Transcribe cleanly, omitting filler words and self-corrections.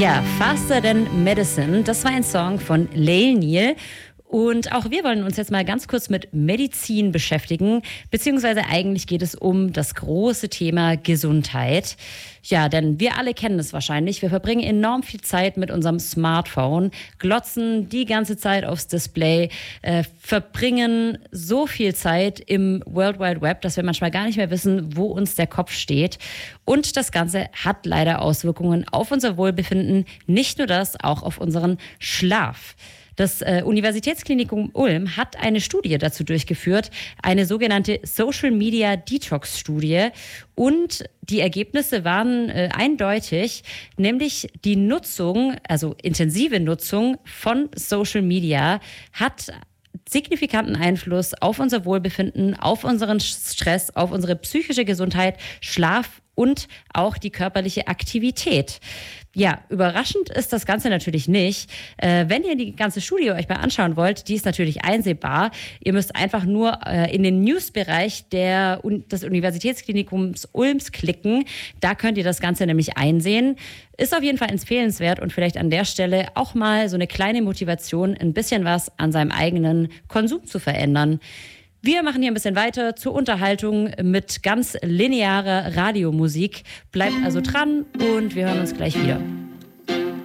Ja, Faster Than Medicine, das war ein Song von Lael Neal. Und auch wir wollen uns jetzt mal ganz kurz mit Medizin beschäftigen, beziehungsweise eigentlich geht es um das große Thema Gesundheit. Ja, denn wir alle kennen es wahrscheinlich. Wir verbringen enorm viel Zeit mit unserem Smartphone, glotzen die ganze Zeit aufs Display, verbringen so viel Zeit im World Wide Web, dass wir manchmal gar nicht mehr wissen, wo uns der Kopf steht. Und das Ganze hat leider Auswirkungen auf unser Wohlbefinden. Nicht nur das, auch auf unseren Schlaf. Das Universitätsklinikum Ulm hat eine Studie dazu durchgeführt, eine sogenannte Social Media Detox Studie. Und die Ergebnisse waren eindeutig, nämlich die Nutzung, also intensive Nutzung von Social Media hat signifikanten Einfluss auf unser Wohlbefinden, auf unseren Stress, auf unsere psychische Gesundheit, Schlaf und auch die körperliche Aktivität. Ja, überraschend ist das Ganze natürlich nicht. Wenn ihr die ganze Studie euch mal anschauen wollt, die ist natürlich einsehbar. Ihr müsst einfach nur in den News-Bereich des Universitätsklinikums Ulms klicken. Da könnt ihr das Ganze nämlich einsehen. Ist auf jeden Fall empfehlenswert und vielleicht an der Stelle auch mal so eine kleine Motivation, ein bisschen was an seinem eigenen Konsum zu verändern. Wir machen hier ein bisschen weiter zur Unterhaltung mit ganz linearer Radiomusik. Bleibt also dran und wir hören uns gleich wieder.